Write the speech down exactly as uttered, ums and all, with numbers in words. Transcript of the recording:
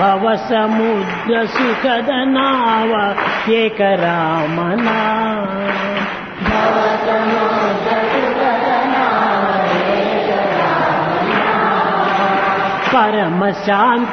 భవ సముద్ర సుఖద నావ ఏక రామనా భవ సముద్ర సుఖద నావ ఏక రామనా పరమ శాంతి